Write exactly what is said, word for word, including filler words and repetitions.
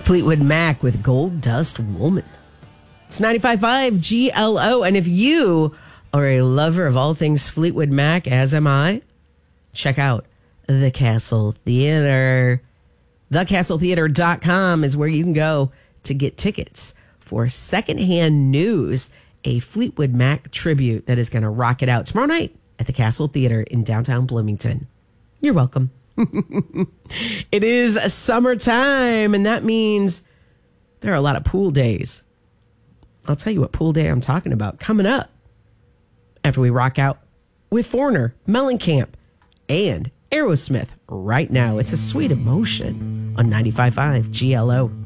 Fleetwood Mac with Gold Dust Woman. It's ninety-five point five G L O. And if you are a lover of all things Fleetwood Mac, as am I, check out the Castle Theater. the castle theater dot com is where you can go to get tickets for Secondhand News, a Fleetwood Mac tribute that is going to rock it out tomorrow night at the Castle Theater in downtown Bloomington. You're welcome. It is summertime, and that means there are a lot of pool days. I'll tell you what pool day I'm talking about coming up after we rock out with Foreigner, Mellencamp, and Aerosmith right now. It's a Sweet Emotion on ninety-five point five G L O.